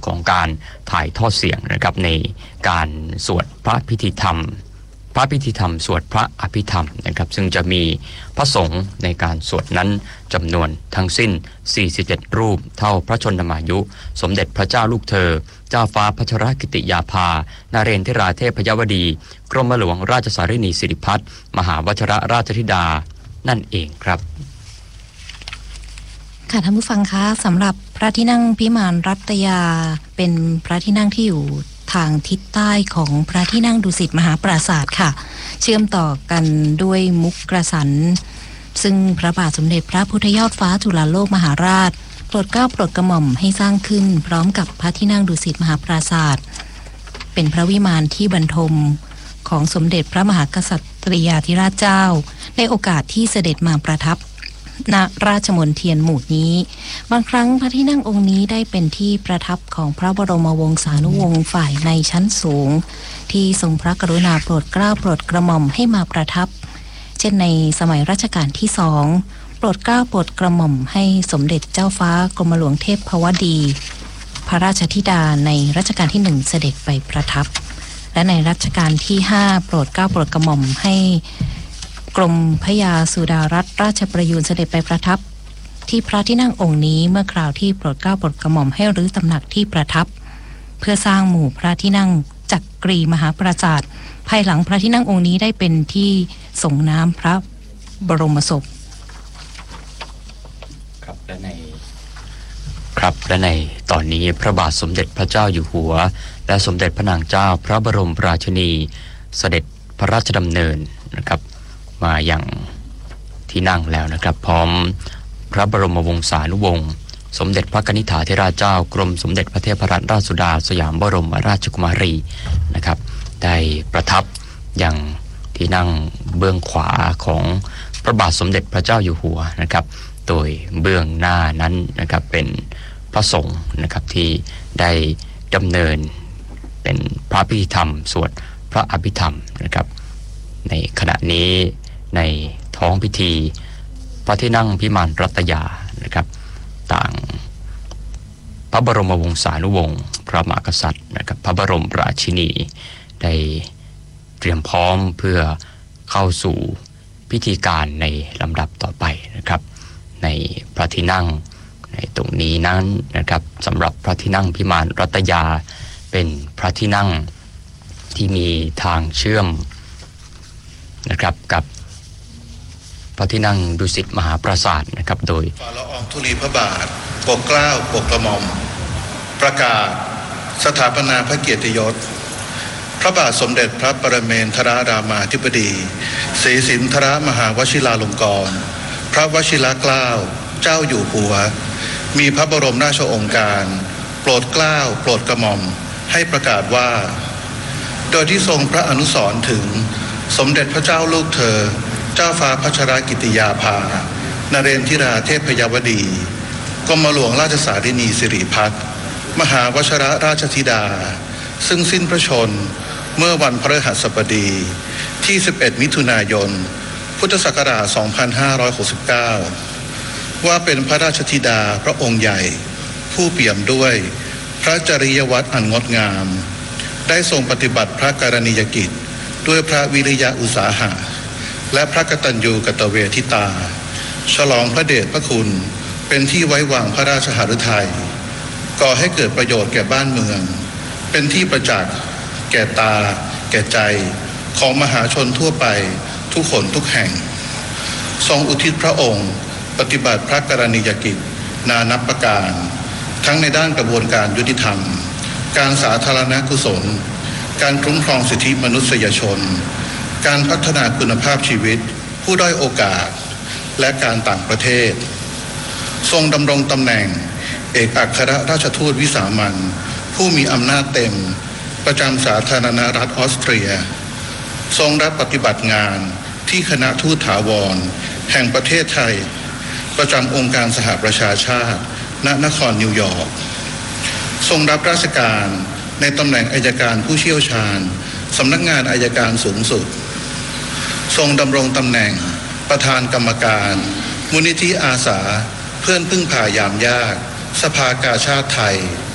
ของการถ่ายทอดเสียงนะครับในการสวดพระพิธีธรรมสวดพระอภิธรรมนะครับซึ่งจะมีพระสงฆ์ในการสวดนั้นจำนวนทั้งสิ้น47รูปเท่าพระชนมายุสมเด็จพระเจ้าลูกเธอเจ้าฟ้าพัชรกิติยาภานเรนทิราเทพยวดีกรมหลวงราชสารินีสิริพัฒน์มหาวชรราชธิดานั่นเองครับค่ะท่านผู้ฟังคะสำหรับพระที่นั่งพิมานรัตยาเป็นพระที่นั่งที่อยู่ทางทิศใต้ของพระที่นั่งดุสิตมหาปราสาทค่ะเชื่อมต่อกันด้วยมุกกระสันซึ่งพระบาทสมเด็จพระพุทธยอดฟ้าจุฬาโลกมหาราชโปรดเกล้าโปรดกระหม่อมให้สร้างขึ้นพร้อมกับพระที่นั่งดุสิตมหาปราสาทเป็นพระวิมานที่บรรทมของสมเด็จพระมหากษัตริยาธิราชเจ้าในโอกาสที่เสด็จมาประทับณราชมณฑลหมู่นี้บางครั้งพระที่นั่งองค์นี้ได้เป็นที่ประทับของพระบรมวงศานุวงศ์ฝ่ายในชั้นสูงที่ทรงพระกรุณาโปรดเกล้าโปรดกระหม่อมให้มาประทับเช่นในสมัยรัชกาลที่2โปรดเกล้าโปรดกระหม่อมให้สมเด็จเจ้าฟ้ากรมหลวงเทพพวดีพระราชธิดาในรัชกาลที่1เสด็จไปประทับและในรัชกาลที่5โปรดเกล้าโปรดกระหม่อมให้กรมพระยาสุดารัตนราชประยูรเสด็จไปประทับที่พระที่นั่งองค์นี้เมื่อคราวที่โปรดเกล้าโปรดกระหม่อมให้รื้อตำหนักที่ประทับเพื่อสร้างหมู่พระที่นั่งจักรีมหาปราสาทภายหลังพระที่นั่งองค์นี้ได้เป็นที่ส่งน้ำพระบรมศพครับและในตอนนี้พระบาทสมเด็จพระเจ้าอยู่หัวและสมเด็จพระนางเจ้าพระบรมราชินีเสด็จพระราชดำเนินนะครับมาอย่างที่นั่งแล้วนะครับพร้อมพระบรมวงศานุวงศ์สมเด็จพระกนิษฐาธิราชเจ้ากรมสมเด็จพระเทพรัตนราชสุดาสยามบรมราชกุมารีนะครับได้ประทับอย่างที่นั่งเบื้องขวาของพระบาทสมเด็จพระเจ้าอยู่หัวนะครับโดยเบื้องหน้านั้นนะครับเป็นพระสงฆ์นะครับที่ได้ดำเนินเป็นพระพิธีธรรมสวดพระอภิธรรมนะครับในขณะนี้ในท้องพิธีพระที่นั่งพิมานรัตยานะครับต่างพระบรมวงศานุวงศ์พระมหากษัตริย์นะครับพระบรมราชินีได้เตรียมพร้อมเพื่อเข้าสู่พิธีการในลำดับต่อไปนะครับในพระที่นั่งในตรงนี้นั้นนะครับสำหรับพระที่นั่งพิมานรัตยาเป็นพระที่นั่งที่มีทางเชื่อมนะครับกับพระที่นั่งดุสิตมหาปราสาทนะครับโดยฝ่าละอองธุลีพระบาทปกเกล้าปกกระหม่อมประกาศสถาปนาพระเกียรติยศพระบาทสมเด็จพระปรเมนทรรามาธิบดีศรีสินธรมหาวชิราลงกรณ์พระวชิรเกล้าเจ้าอยู่หัวมีพระบรมราชโองการโปรดเกล้าโปรดกระหม่อมให้ประกาศว่าโดยที่ทรงพระอนุสรณ์ถึงสมเด็จพระเจ้าลูกเธอเจ้าฟ้าพัชรกิติยาภานเรนทิราเทพยวดีกรมหลวงราชสารินีสิริพัฒน์มหาวชรราชธิดาซึ่งสิ้นพระชนเมื่อวันพฤหัสบดีที่11มิถุนายนพุทธศักราช2569ว่าเป็นพระราชธิดาพระองค์ใหญ่ผู้เปี่ยมด้วยพระจริยวัตรอันงดงามได้ทรงปฏิบัติพระกรณียกิจด้วยพระวิริยะอุตสาหะและพระกตัญญูกตเวทิตาฉลองพระเดชพระคุณเป็นที่ไว้วางพระราชหฤทัยก่อให้เกิดประโยชน์แก่บ้านเมืองเป็นที่ประจักษ์แก่ตาแก่ใจของมหาชนทั่วไปทุกคนทุกแห่งทรงอุทิศพระองค์ปฏิบัติพระกรณียกิจนานับประการทั้งในด้านกระบวนการยุติธรรมการสาธารณกุศลการคุ้มครองสิทธิมนุษยชนการพัฒนาคุณภาพชีวิตผู้ด้อยโอกาสและการต่างประเทศทรงดำรงตำแหน่งเอกอัครราชทูตวิสามัญผู้มีอำนาจเต็มประจำสาธารณรัฐออสเตรียทรงรับปฏิบัติงานที่คณะทูตถาวรแห่งประเทศไทยประจำองค์การสหประชาชาติณนครนิวยอร์กทรงรับราชการในตำแหน่งอัยการผู้เชี่ยวชาญสำนักงานอัยการสูงสุดทรงดำรงตำแหน่งประธานกรรมการมูลนิธิอาสาเพื่อนพึ่งพายามยากสภากาชาดไทย